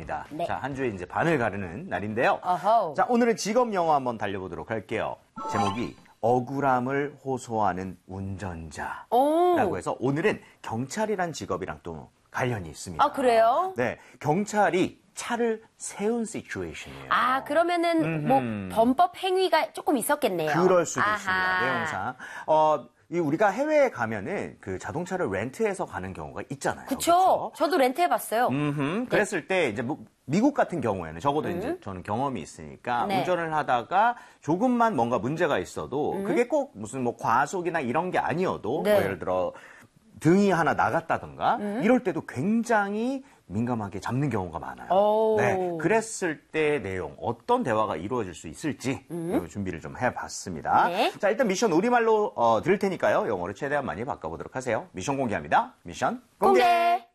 시간입니다. 네. 자, 한 주에 이제 반을 가르는 날인데요. 어허. 자, 오늘은 직업 영어 한번 달려보도록 할게요. 제목이 억울함을 호소하는 운전자라고 해서 오늘은 경찰이란 직업이랑 또 관련이 있습니다. 아, 그래요? 네, 경찰이 차를 세운 시츄에이션이에요. 아, 그러면은 뭐 범법 행위가 조금 있었겠네요. 그럴 수도 아하. 있습니다. 내용상. 우리가 해외에 가면은 그 자동차를 렌트해서 가는 경우가 있잖아요. 그쵸. 저도 렌트해봤어요. 그랬을 때 이제 미국 같은 경우에는 적어도 이제 저는 경험이 있으니까 네. 운전을 하다가 조금만 뭔가 문제가 있어도 그게 꼭 무슨 뭐 과속이나 이런 게 아니어도 네. 뭐 예를 들어 등이 하나 나갔다든가 이럴 때도 굉장히 민감하게 잡는 경우가 많아요. 오. 네, 그랬을 때 내용 어떤 대화가 이루어질 수 있을지 준비를 좀 해봤습니다. 네. 자, 일단 미션 우리말로 들을 테니까요. 영어로 최대한 많이 바꿔보도록 하세요. 미션 공개합니다. 미션 공개.